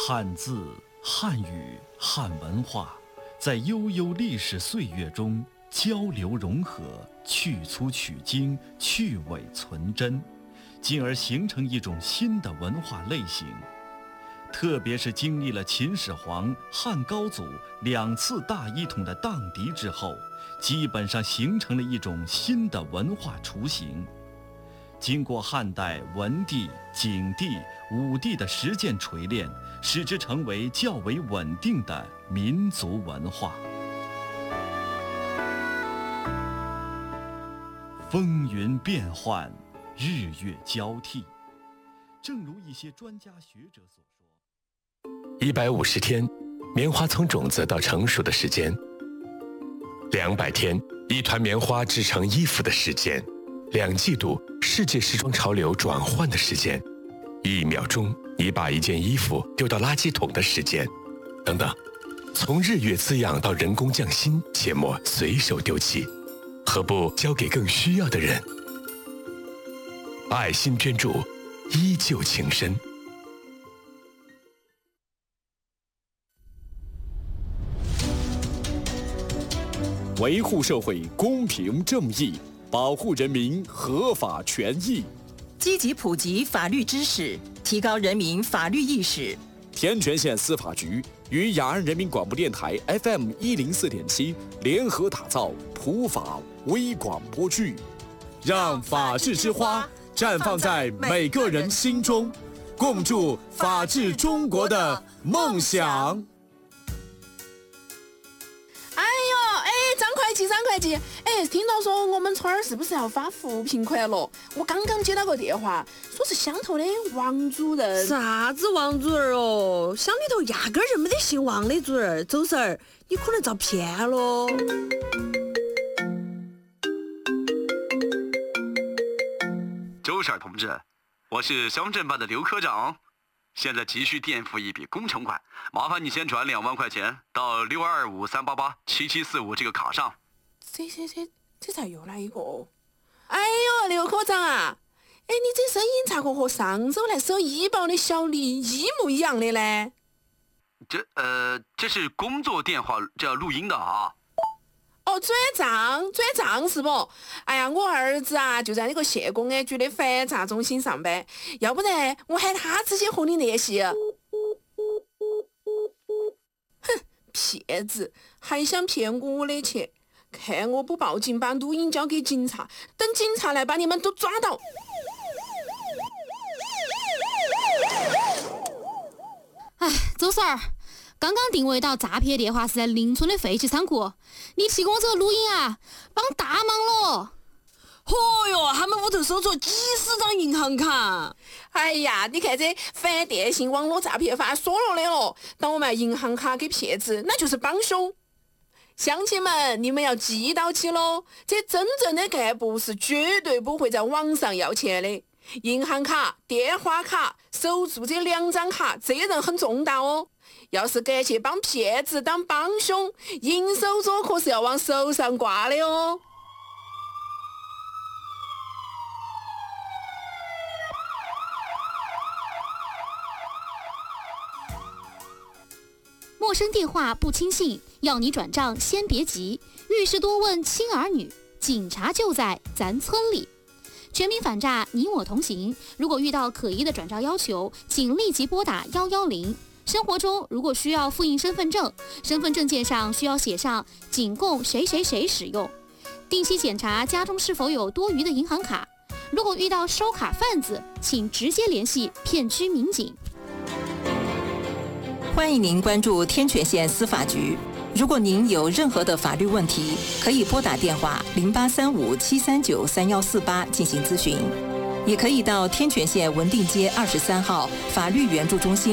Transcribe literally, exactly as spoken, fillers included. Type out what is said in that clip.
汉字、汉语、汉文化，在悠悠历史岁月中交流融合，去粗取精，去伪存真，进而形成一种新的文化类型。特别是经历了秦始皇、汉高祖两次大一统的荡涤之后，基本上形成了一种新的文化雏形。经过汉代文帝、景帝、武帝的实践锤炼，使之成为较为稳定的民族文化。风云变幻，日月交替，正如一些专家学者所说， 一百五十天，棉花从种子到成熟的时间；两百天，一团棉花制成衣服的时间；两季度，世界时装潮流转换的时间；一秒钟，你把一件衣服丢到垃圾桶的时间，等等。从日月滋养到人工匠心，切莫随手丢弃，何不交给更需要的人？爱心捐助，依旧情深。 维护社会公平正义，保护人民合法权益， 积极普及法律知识，提高人民法律意识。 天全县司法局与雅安人民广播电台 F M 一零四点七联合打造普法微广播剧，让法治之花绽放在每个人心中，共筑法治中国的梦想。 张会计，张会计，哎，听到说我们村儿是不是要发扶贫款了？我刚刚接到个电话，说是乡头的王主任。 啥子王主任哦？乡里头压根儿就没得姓王的主任。周婶儿，你可能遭骗了。 周婶儿同志，我是乡镇办的刘科长，现在急需垫付一笔工程款，麻烦你先转两万块钱到六二五三八八七七四五这个卡上。 这这这这咋又来一个？哎呦，刘科长啊，哎，你这声音咋个和上周来收医保的小李一模一样的呢？ 这呃，这是工作电话，这要录音的啊。 哦，转账转账是不？哎呀，我儿子啊就在那个县公安局的反诈中心上班，要不然我喊他直接和你联系。哼，骗子，还想骗我的钱？看我不报警，把录音交给警察，等警察来把你们都抓到。 哎，周婶儿，刚刚定位到诈骗电话是在邻村的废弃仓库，你提供我这个录音啊，帮大忙了。 嚯哟，他们屋头搜出几十张银行卡。 哎呀，你看这反电信网络诈骗法说了的了，倒卖银行卡给骗子，那就是帮凶。乡亲们，你们要记到起喽，这真正的干部是绝对不会在网上要钱的。银行卡、电话卡、守住这两张卡，责任很重大哦。要是敢去帮骗子当帮凶，银手镯可是要往手上挂的哦。 陌生电话不轻信，要你转账先别急，遇事多问亲儿女，警察就在咱村里。全民反诈，你我同行。如果遇到可疑的转账要求，请立即拨打一一零。生活中如果需要复印身份证，身份证件上需要写上仅供谁谁谁使用。定期检查家中是否有多余的银行卡。如果遇到收卡贩子，请直接联系片区民警。 欢迎您关注天全县司法局。如果您有任何的法律问题，可以拨打电话零八三五七三九三幺四八进行咨询，也可以到天全县文定街二十三号法律援助中心